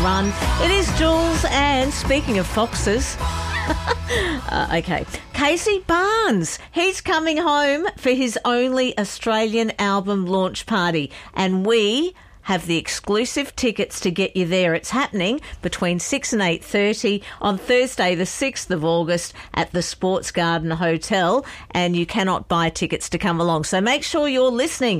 Run. It is Jules, and speaking of foxes, Casey Barnes, he's coming home for his only Australian album launch party, and we have the exclusive tickets to get you there. It's happening between 6 and 8:30 on Thursday the 6th of August at the Sports Garden Hotel, and you cannot buy tickets to come along. So make sure you're listening